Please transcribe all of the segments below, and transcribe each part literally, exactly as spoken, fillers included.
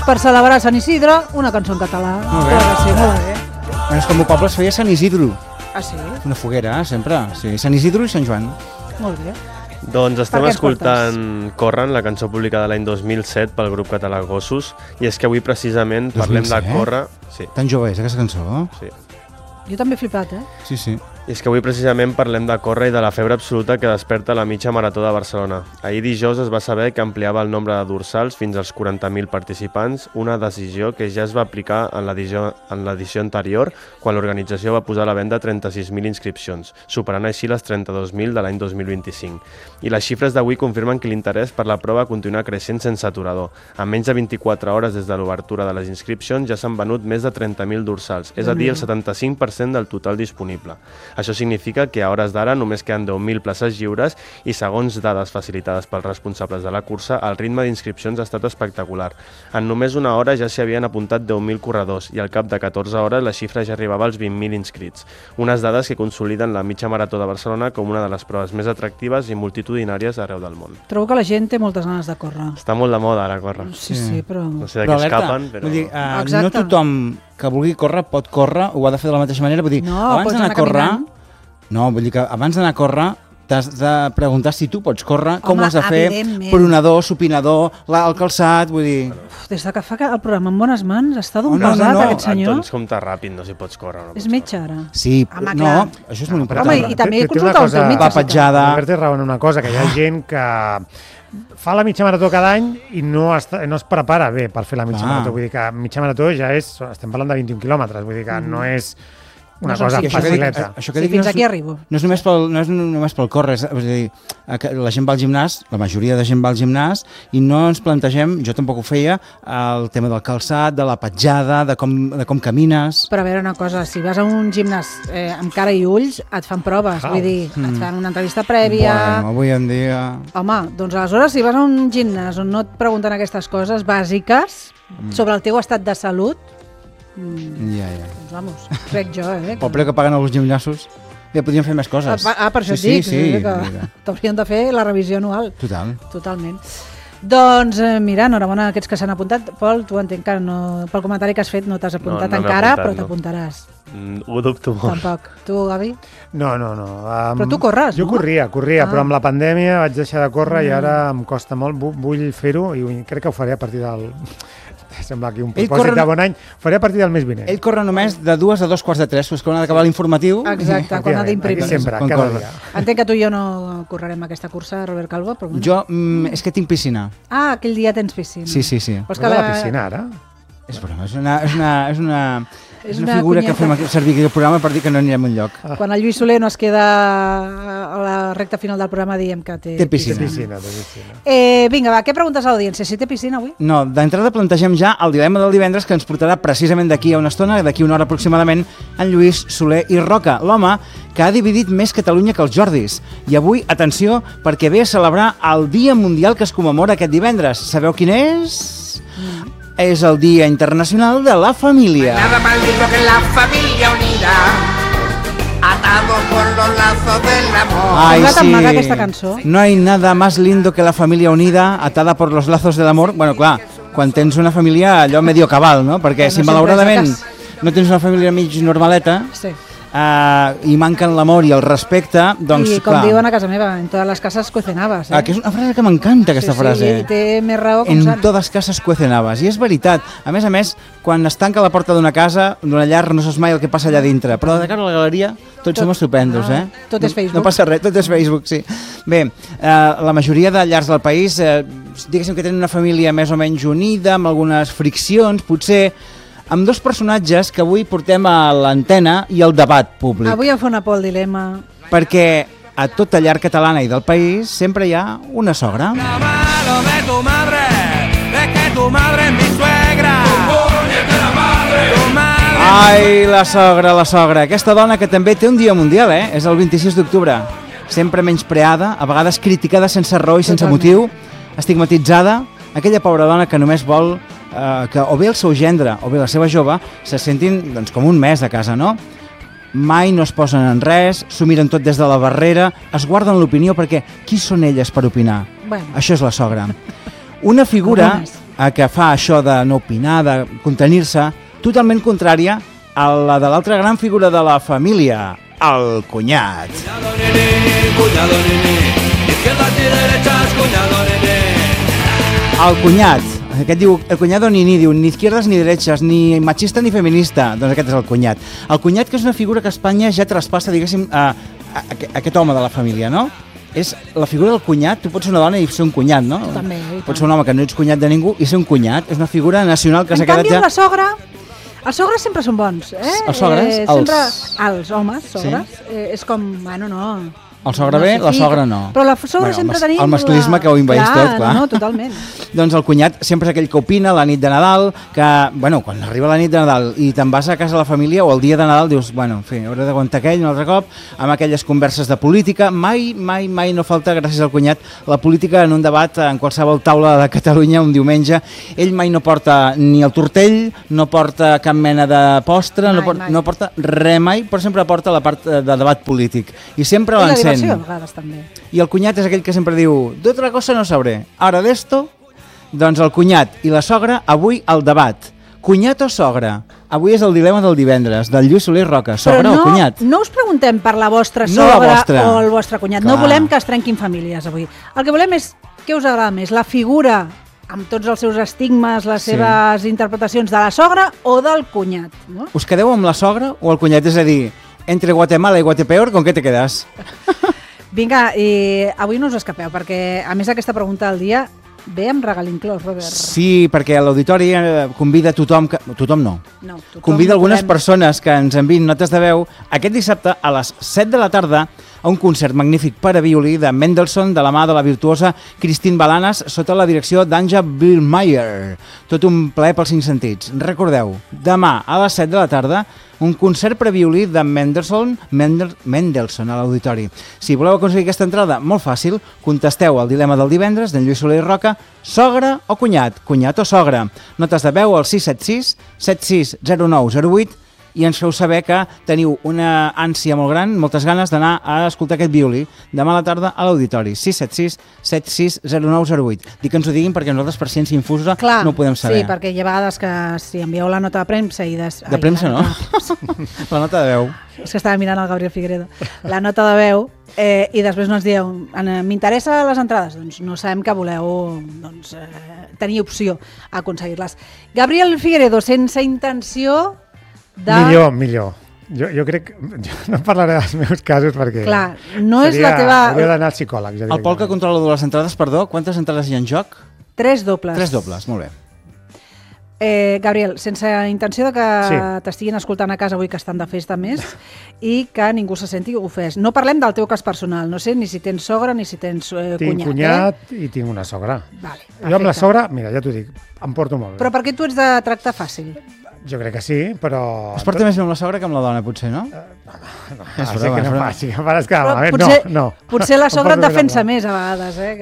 per celebrar Sant Isidre, una cançó en català. Molt bé. Sí, molt bé. Bueno, és com el poble es feia Sant Isidro. Ah, sí? Una foguera, sempre. Sí, Sant Isidro i Sant Joan. Molt bé. Doncs estem Per què ens escoltant Corren, la cançó publicada l'any dos mil set pel grup català Gossos, i és que avui precisament parlem de dos mil set? córrer... Sí, Tan jove és aquesta cançó. sí. Jo també he flipat, eh? Sí, sí. I és que avui precisament parlem de córrer i de la febre absoluta que desperta la mitja marató de Barcelona. Ahir dijous es va saber que ampliava el nombre de dorsals fins als quaranta mil participants, una decisió que ja es va aplicar en l'edició en l'edició anterior, quan l'organització va posar a la venda trenta-sis mil inscripcions, superant així les trenta-dos mil de l'any dos mil vint-i-cinc. I les xifres d'avui confirmen que l'interès per la prova continua creixent sense aturador. En menys de vint-i-quatre hores des de l'obertura de les inscripcions ja s'han venut més de trenta mil dorsals, és a dir, el setanta-cinc per cent del total disponible. Això significa que a hores d'ara només queden deu mil places lliures i, segons dades facilitades pels responsables de la cursa, el ritme d'inscripcions ha estat espectacular. En només una hora ja s'hi havien apuntat deu mil corredors i al cap de catorze hores la xifra ja arribava als vint mil inscrits. Unes dades que consoliden la mitja marató de Barcelona com una de les proves més atractives i multitudinàries arreu del món. Trobo que la gent té moltes ganes de córrer. Està molt de moda ara córrer. Sí, sí, però... No sé de Però què alerta, escapen, però... vull dir, uh, Exacte. no tothom que vulgui córrer pot córrer, ho ha de fer de la mateixa manera. Vull dir, No, abans pots d'anar anar a córrer... caminant. No, vull dir que abans d'anar a córrer t'has de preguntar si tu pots córrer, com Home, ho has de fer, evidentment. pronador, supinador, la, el calçat, vull dir... Uf, des de que fa el programa en bones mans està d'un Oh, no, no, pesat, no. aquest senyor. Doncs compte ràpid, no s'hi pots córrer. No És pots metge, ara. Sí, Home, no, clar. això és molt No, però important. Home, i també té- té consulta una el teu cosa- metge. Va si cal. petjada. Albert té raó en una cosa, que hi ha gent que fa la mitja marató cada any i no, està, no es prepara bé per fer la mitja Ah. marató. Vull dir que mitja marató ja és... Estem parlant de vint-i-un quilòmetres, vull dir que no és una No són cosa cinc. I això que dic, facileta. això que Sí, dic fins no és- aquí arribo. No és només pel, no és només pel córrer, és, és a dir, que la gent va al gimnàs, la majoria de gent va al gimnàs, i no ens plantegem, jo tampoc ho feia, el tema del calçat, de la petjada, de com, de com camines... Però a veure una cosa, si vas a un gimnàs eh, amb cara i ulls, et fan proves, Ah. vull dir, et fan una entrevista prèvia... Bueno, avui en dia... Home, doncs aleshores si vas a un gimnàs on no et pregunten aquestes coses bàsiques sobre el teu estat de salut, mm, Ja, ja. doncs vamos, crec jo, eh? Pel preu que paguen alguns gimnasos, ja podrien fer més coses. Ah, ah, per això sí, et dic, sí, eh, sí, que mira. t'haurien de fer la revisió anual. Total. Totalment. Doncs eh, mira, enhorabona a aquests que s'han apuntat. Pol, tu entenc que no, pel comentari que has fet no t'has apuntat no m'he encara, apuntat, però no. t'apuntaràs. Mm, ho dubto molt. Tampoc. Tu, Gavi? No, no, no. Um, Però tu corres, jo no? corria, corria, Ah. però amb la pandèmia vaig deixar de córrer i ara em costa molt. Vu- Vull fer-ho i ho- crec que ho faré a partir del... Sembla aquí un Ell propòsit corre- de bon any. Ho faré a partir del mes vinent. Ell corre només de dues a dos quarts de tres, doncs quan ha d'acabar l'informatiu... Exacte, quan ha d'imprimir. Aquí sempre, Quan cada corre. dia. Entenc que tu i jo no correrem aquesta cursa, Robert Calvo, però... bueno. Jo, mm, és que tinc piscina. Ah, aquell dia tens piscina. Sí, sí, sí. Però és Vas que a la piscina, ara? És broma, és una, és una, és una, És és una una figura que cunyeta. fem aquí, servir aquí al programa per dir que no anirem enlloc. Quan el Lluís Soler no es queda a la recta final del programa diem que té, Té piscina. Té piscina, té piscina. Eh, vinga, va, què preguntes a l'audiència? Si té piscina avui? No, d'entrada plantegem ja el dilema del divendres que ens portarà precisament d'aquí a una estona, d'aquí a una hora aproximadament, en Lluís Soler i Roca, l'home que ha dividit més Catalunya que els Jordis. I avui, atenció, perquè ve a celebrar el Dia Mundial que es commemora aquest divendres. Sabeu quin és? Mm. És el Dia Internacional de la Família. Nada más lindo que la familia unida, atados por los lazos del amor. Ai, Sembla tan sí. maca aquesta cançó. No hay nada más lindo que la familia unida, atada por los lazos del amor. Bueno, clar, quan tens una família allò medio cabal, no? Perquè Bueno, si sempre malauradament és el no tens una família mig normaleta Sí. uh, i manquen l'amor i el respecte, doncs I com clar. diuen a casa meva, en totes les cases cuecen habas. Eh? Ah, que és una frase que m'encanta, aquesta sí, frase. Sí, i té més raó com En sant. totes cases cuecen habas. I és veritat. A més a més, quan es tanca la porta d'una casa, d'una llar, no saps mai el que passa allà dintre. Però de cara a la galeria, tots Tot- som estupendos, ah, eh? tot és No- Facebook. No passa res, tot és Facebook, sí. Bé, eh, la majoria de llars del país, eh, diguéssim que tenen una família més o menys unida, amb algunes friccions, potser amb dos personatges que avui portem a l'antena i al debat públic. Avui em fa una por el dilema. Perquè a tota llar catalana i del país sempre hi ha una sogra. Lo malo de tu madre es que tu madre es mi suegra. Tu madre. Ai, la sogra, la sogra. Aquesta dona que també té un dia mundial, eh? És el vint-i-sis d'octubre. Sempre menyspreada, a vegades criticada sense raó i sense Totalment. motiu, estigmatitzada, aquella pobra dona que només vol eh, que o bé el seu gendre o bé la seva jove se sentin doncs, com un mes a casa, no? Mai no es posen en res, s'ho miren tot des de la barrera, es guarden l'opinió perquè qui són elles per opinar? Bueno. Això és la sogra. Una figura Algunes. a que fa això de no opinar, de contenir-se, totalment contrària a la de l'altra gran figura de la família, el cunyat. Cuñado nene, cuñado nene, izquierdas y derechas, cuñado nene. El cunyat, aquest diu, el cunyado ni ni, diu, ni izquierdes ni derechas, ni machista ni feminista, doncs aquest és el cunyat. El cunyat, que és una figura que a Espanya ja traspassa, diguéssim, a, a, a, a aquest home de la família, no? És la figura del cunyat, tu pots ser una dona i ser un cunyat, no? També, i pots ser un home que no ets cunyat de ningú i ser un cunyat, és una figura nacional que s'ha quedat ja... En canvi, ja... la sogra... Els sogres sempre són bons, eh? Els sogres? Eh, sempre... Els... Els homes, sogres. Sí? Eh, és com, bueno, no... El sogre bé, la sogra no. Però la sogra bueno, sempre el tenim... El masclisme la... que ho envaeix clar, tot, clar. No, no, totalment. Doncs el cunyat sempre és aquell que opina la nit de Nadal, que, bueno, quan arriba la nit de Nadal i te'n vas a casa de la família o el dia de Nadal dius, bueno, en fi, hauré d'aguantar aquell un altre cop, amb aquelles converses de política. Mai, mai, mai no falta, gràcies al cunyat, la política en un debat en qualsevol taula de Catalunya un diumenge. Ell mai no porta ni el tortell, no porta cap mena de postre, mai, no, porta, mai. no porta res mai, però sempre porta la part de debat polític. I sempre I la l'encén. diversió, a vegades, també. I el cunyat és aquell que sempre diu d'otra cosa no sabré, ara d'esto. Doncs el cunyat i la sogra, avui al debat. Cunyat o sogra? Avui és el dilema del divendres, del Lluís Soler i Roca. Sogra no, o cunyat? No us preguntem per la vostra No la sogra vostra. o el vostre cunyat. Clar. No volem que es trenquin famílies avui. El que volem és què us agrada més, la figura amb tots els seus estigmes, les Sí. seves interpretacions de la sogra o del cunyat, no? Us quedeu amb la sogra o el cunyat? És a dir, entre Guatemala i Guatepeor, ¿con què te quedas? Vinga, i avui no us escapeu, perquè a més aquesta pregunta del dia ve amb regal inclòs, Robert. Sí, perquè l'auditori eh, convida tothom, que... tothom no, No, tothom convida no algunes podem. persones que ens enviïn notes de veu aquest dissabte a les set de la tarda a un concert magnífic per a violí de Mendelssohn de la mà de la virtuosa Christine Balanas sota la direcció d'Anja Billmeyer. Tot un plaer pels cinc sentits. Recordeu, demà a les set de la tarda un concert per a violí de Mendelssohn, Mendel, Mendelssohn a l'auditori. Si voleu aconseguir aquesta entrada, molt fàcil, contesteu al dilema del divendres d'en Lluís Soler i Roca, sogra o cunyat, cunyat o sogra. Notes de veu al sis set sis set sis zero nou zero vuit i ens feu saber que teniu una ànsia molt gran, moltes ganes d'anar a escoltar aquest violí demà a la tarda a l'auditori. sis set sis set sis zero nou zero vuit. Dic que ens ho diguin perquè nosaltres per ciència infusa Clar, no ho podem saber. Sí, perquè hi ha vegades que si envieu la nota de premsa i... Des... De premsa, no? La nota de veu. És que estava mirant el Gabriel Figueredo. La nota de veu eh, i després no ens dieu m'interessa les entrades, doncs no sabem que voleu doncs, eh, tenir opció a aconseguir-les. Gabriel Figueredo, sense intenció de... Millor, millor. Jo, jo crec... Jo no parlaré dels meus casos perquè... Clar, no és seria, la teva... hauria d'anar al psicòleg. Ja El Pol que controla les entrades, perdó, quantes entrades hi ha en joc? Tres dobles. Tres dobles, molt bé. Eh, Gabriel, sense intenció de que Sí. t'estiguin escoltant a casa avui que estan de festa més i que ningú se senti ofès. No parlem del teu cas personal, no sé ni si tens sogra ni si tens eh, Tinc cunyat. cunyat Eh? i tinc una sogra. Vale, Jo amb la perfecte. sogra, mira, ja t'ho dic, em porto molt bé. Però perquè tu ets de tracte fàcil. Jo crec que sí, però... Es porta més bé amb la sogra que amb la dona, potser, no? Ah, És sí broma, que és no broma. faci, que faràs que... Però A veure, potser, no, no. potser la Em sogra et porto bé defensa amb la- més a vegades. Eh? Que...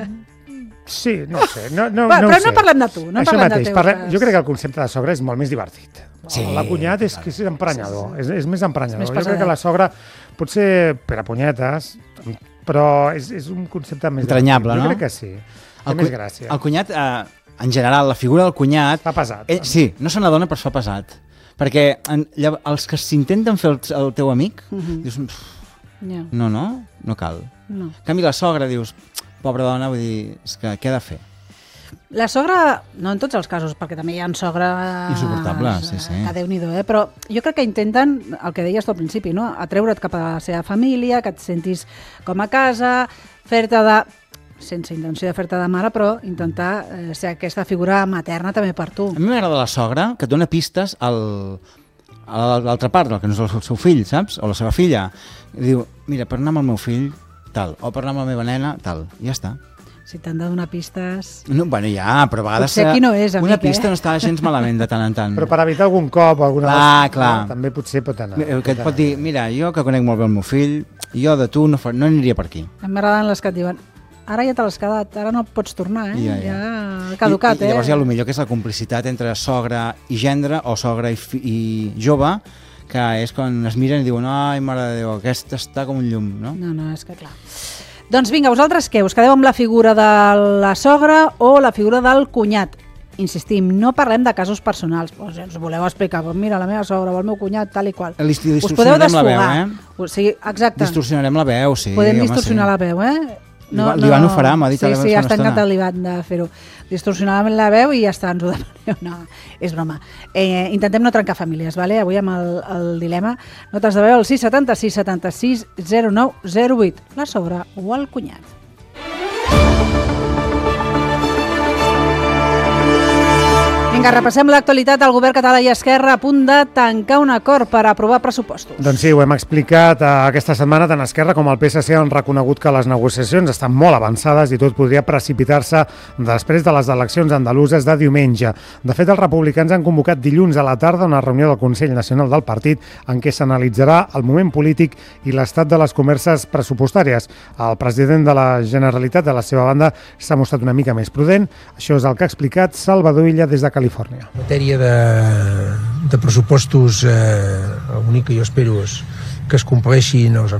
Uh, sí, no ho sé. No, no, Va, no ho però sé. no parlem de tu, no Això parlem del mateix, teu parlem, cas. jo crec que el concepte de sogra és molt més divertit. Sí, La cunyat és que és emprenyador, és, és més emprenyador. És més jo crec pesadet. que la sogra, potser per a punyetes, però és, és un concepte més Entranyable, divertit. no? Jo crec que sí. Té El, més cu- gràcia. el cunyat, eh, en general, la figura del cunyat... Fa pesat. Ell, sí, no se n'adona però es fa pesat. Perquè en, llav- els que s'intenten fer el, el teu amic, Mhm. dius, "Uf, Ja, no, no, no cal. no. En canvi, la sogra, dius, pobra dona, vull dir, és que què ha de fer? La sogra, no en tots els casos, perquè també hi ha sogres... Insuportables, sí, sí. Que Déu-n'hi-do, eh? Però jo crec que intenten, el que deies tu al principi, no? Atreure't cap a la seva família, que et sentis com a casa, fer-te de... sense intenció de fer-te de mare, però intentar eh, ser aquesta figura materna també per tu. A mi m'agrada la sogra, que et dona pistes al, a l'altra part, el que no és el seu fill, saps? O la seva filla. I diu, mira, per anar amb el meu fill, tal. O per anar amb la meva nena, tal. I ja està. Si t'han de donar pistes... No, bueno, ja, però a vegades... Potser aquí no és, amic, una pista eh? no està gens malament de tant en tant. Però per evitar algun cop o alguna Clar, clar. no, també potser pot anar. Eh, Que et pot pot dir, mira, jo que conec molt bé el meu fill, jo de tu no, fa, no aniria per aquí. A mi m'agraden les que et diuen ara ja te l'has quedat, ara no pots tornar, eh? Ja, Ja, ja. ha caducat, I, i llavors eh? hi ha el millor que és la complicitat entre sogra i gendre o sogra i, fi, i jove, que és quan es miren i diuen ai, mare de Déu, aquest està com un llum, no? No, no, és que clar. Doncs vinga, vosaltres què? Us quedeu amb la figura de la sogra o la figura del cunyat? insistim, no parlem de casos personals. Pues, si ens voleu explicar, pues mira, la meva sogra o el meu cunyat, tal i qual. Us podeu distorsionarem la veu, eh? O sigui, exacte. Distorsionarem la veu, sí. Podem home, distorsionar sí. la veu, eh? No, L'Ivan no, ho farà, m'ha dit sí, a la sí, fa està una encantat estona. l'Ivan de fer-ho. Distorsionar la veu i ja està, ens ho demaneu. No, és broma. Eh, intentem no trencar famílies, vale? Avui amb el, el dilema. Notes de veu al sis setanta sis setanta sis zero nou zero vuit. La sogra o el cunyat. Vinga, repassem l'actualitat. El govern català i Esquerra a punt de tancar un acord per aprovar pressupostos. Doncs sí, ho hem explicat eh, aquesta setmana. Tant Esquerra com el P S C han reconegut que les negociacions estan molt avançades i tot podria precipitar-se després de les eleccions andaluses de diumenge. De fet, els republicans han convocat dilluns a la tarda una reunió del Consell Nacional del Partit en què s'analitzarà el moment polític i l'estat de les converses pressupostàries. El president de la Generalitat, de la seva banda, s'ha mostrat una mica més prudent. Això és el que ha explicat Salvador Illa des de Califòrnia. En matèria de, de pressupostos, eh, l'únic que jo espero és que es compleixin els